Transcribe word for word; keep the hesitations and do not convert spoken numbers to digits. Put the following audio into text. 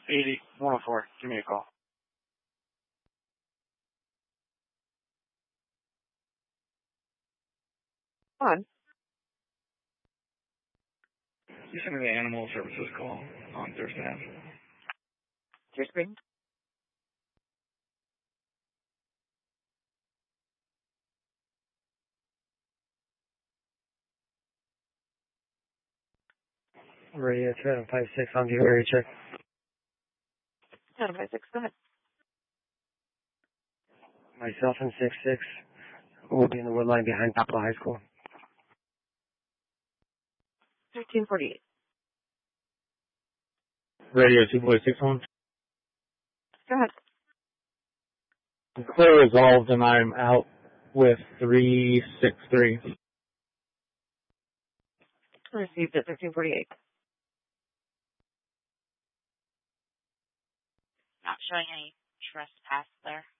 eighty, one oh four. Give me a call. On. You sent me the animal services call on Thursday. Your screen. Radio seven five six on the area check. seven five six, go ahead. Myself and six six will be in the wood line behind Capitol High School. thirteen forty-eight. Radio two four six one. Go ahead. Clear resolved and I'm out with three six three. Received at thirteen forty-eight. Not showing any trespass there.